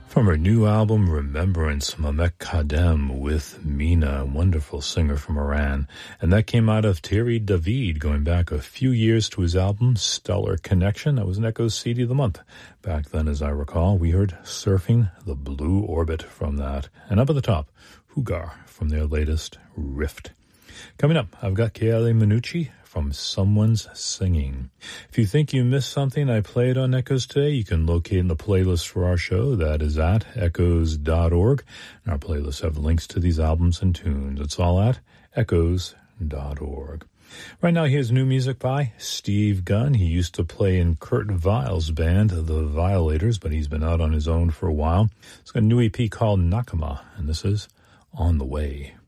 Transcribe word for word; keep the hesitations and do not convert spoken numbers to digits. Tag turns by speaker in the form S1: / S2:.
S1: From her new album, Remembrance, Mamek Kadem with Mina, a wonderful singer from Iran. And that came out of Thierry David, going back a few years to his album, Stellar Connection. That was an Echoes C D of the month. Back then, as I recall, we heard Surfing the Blue Orbit from that. And up at the top, Hugar from their latest, Rift. Coming up, I've got Chieli Minucci from Someone's Singing. If you think you missed something I played on Echoes today, you can locate in the playlist for our show. That is at echoes dot org. And our playlists have links to these albums and tunes. It's all at echoes dot org. Right now, here's new music by Steve Gunn. He used to play in Kurt Weill's band, The Violators, but he's been out on his own for a while. It's got a new E P called Nakama, and this is On the Way.